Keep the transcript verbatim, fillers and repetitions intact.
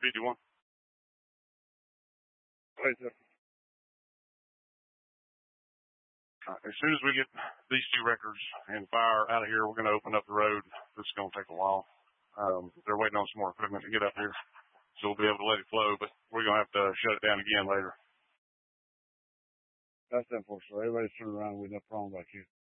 fifty-one. Right there. Uh, as soon as we get these two wreckers and fire out of here, we're going to open up the road. This is going to take a while. Um, they're waiting on some more equipment to get up here, so we'll be able to let it flow, but we're going to have to shut it down again later. That's unfortunate. Everybody's turned around with no problem back here.